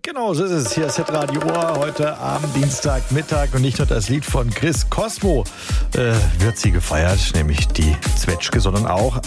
Genau, so ist es. Hier ist Hitradio Ohr heute am Dienstagmittag und nicht nur das Lied von Chris Cosmo wird sie gefeiert, nämlich die Zwetschge, sondern auch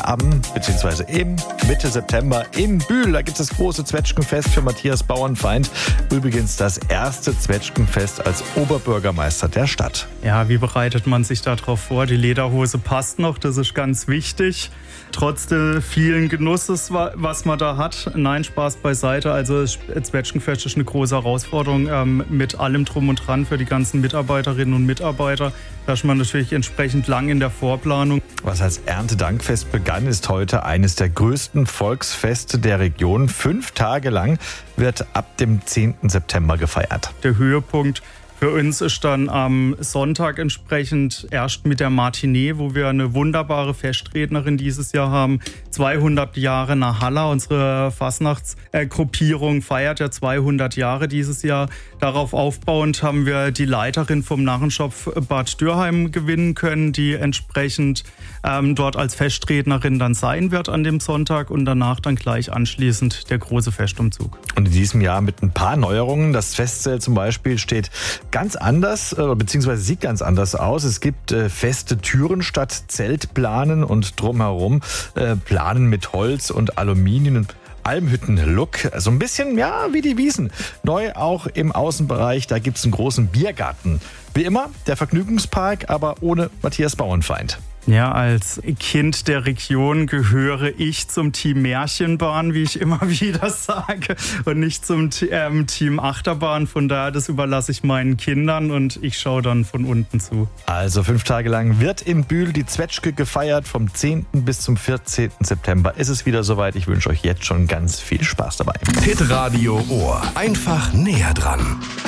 im Mitte September in Bühl. Da gibt es das große Zwetschgenfest für Matthias Bauernfeind. Übrigens das erste Zwetschgenfest als Oberbürgermeister der Stadt. Ja, wie bereitet man sich darauf vor? Die Lederhose passt noch, das ist ganz wichtig. Trotz des vielen Genusses, was man da hat. Nein, Spaß beiseite. Also das Zwetschgenfest ist eine große Herausforderung mit allem Drum und Dran für die ganzen Mitarbeiterinnen und Mitarbeiter. Da ist man natürlich entsprechend lang in der Vorplanung. Was als Erntedankfest begann, ist heute eines der größten Volksfeste der Region. 5 Tage lang wird ab dem 10. September gefeiert. Der Höhepunkt für uns ist dann am Sonntag entsprechend erst mit der Matinee, wo wir eine wunderbare Festrednerin dieses Jahr haben. 200 Jahre Nahalla, unsere Fasnachtsgruppierung feiert ja 200 Jahre dieses Jahr. Darauf aufbauend haben wir die Leiterin vom Narrenschopf Bad Dürheim gewinnen können, die entsprechend dort als Festrednerin dann sein wird an dem Sonntag und danach dann gleich anschließend der große Festumzug. Und in diesem Jahr mit ein paar Neuerungen. Das Festzelt zum Beispiel steht ganz anders, beziehungsweise sieht ganz anders aus. Es gibt feste Türen statt Zeltplanen und drumherum Planen mit Holz und Aluminium und Almhütten-Look. So ein bisschen, ja, wie die Wiesn. Neu auch im Außenbereich, da gibt es einen großen Biergarten. Wie immer, der Vergnügungspark, aber ohne Matthias Bauernfeind. Ja, als Kind der Region gehöre ich zum Team Märchenbahn, wie ich immer wieder sage, und nicht zum Team Achterbahn. Von daher, das überlasse ich meinen Kindern und ich schaue dann von unten zu. Also 5 Tage lang wird in Bühl die Zwetschge gefeiert. Vom 10. bis zum 14. September ist es wieder soweit. Ich wünsche euch jetzt schon ganz viel Spaß dabei. Hitradio Ohr. Einfach näher dran.